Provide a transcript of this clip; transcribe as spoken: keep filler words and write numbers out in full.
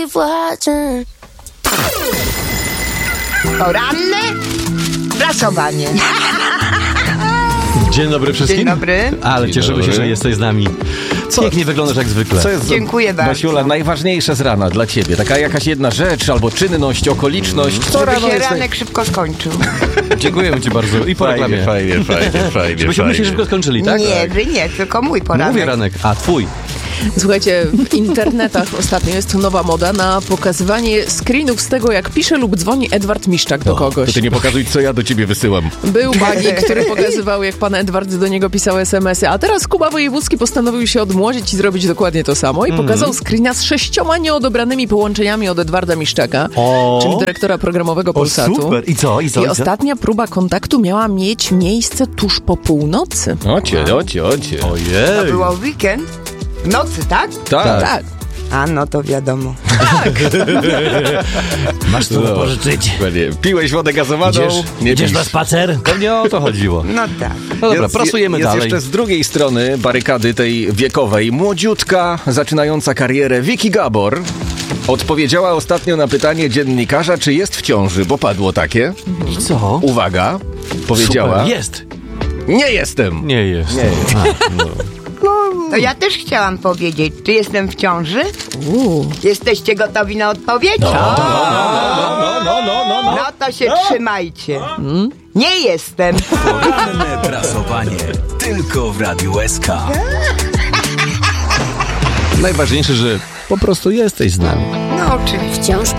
Poranne prasowanie. Dzień dobry wszystkim. Dzień dobry. Ale Dzień cieszymy dobry. się, że jesteś z nami. Co? Pięknie wyglądasz jak zwykle. Co jest Dziękuję bardzo. Basiula, najważniejsze z rana dla ciebie? Taka jakaś jedna rzecz, albo czynność, okoliczność. Co Żeby rano się jest naj- ranek szybko skończył. Dziękujemy ci bardzo. I po reklamie. Fajnie, fajnie, fajnie, fajnie. Żebyśmy my się szybko skończyli, tak? Nie, wy nie, tylko mój poranek. Mówię ranek. A, twój. Słuchajcie, w internetach ostatnio jest nowa moda na pokazywanie screenów z tego, jak pisze lub dzwoni Edward Miszczak do To kogoś. ty nie pokazuj, co ja do ciebie wysyłam. Był Bagi, który pokazywał, jak pan Edward do niego pisał es em esy, a teraz Kuba Wojewódzki postanowił się odmłodzić i zrobić dokładnie to samo i pokazał screena z sześcioma nieodebranymi połączeniami od Edwarda Miszczaka, O. czyli dyrektora programowego Polsatu. super. I co? I co? I I co? ostatnia próba kontaktu miała mieć miejsce tuż po północy. Ocie, ocie, ocie. To Ojej. było w weekend? W nocy, tak? Tak. Tak. A no to wiadomo. Masz co No. pożyczyć. Dokładnie. Piłeś wodę gazowaną? Idziesz, Nie idziesz pisz. na spacer? Pewnie o to chodziło. No tak. No dobra, Jest- pracujemy jest dalej. jeszcze z drugiej strony barykady tej wiekowej młodziutka, zaczynająca karierę Vicky Gabor odpowiedziała ostatnio na pytanie dziennikarza, czy jest w ciąży, bo padło takie. I co? Uwaga, powiedziała, Super, jest. nie jestem. Nie jest. Nie jest. To ja też chciałam powiedzieć, czy jestem w ciąży? Uuu. Jesteście gotowi na odpowiedź? No, No, no, no, no, no. to się trzymajcie. Nie jestem. Poranne prasowanie tylko w Radiu S K. Najważniejsze, że po prostu jesteś z nami. No oczywiście. Wciąż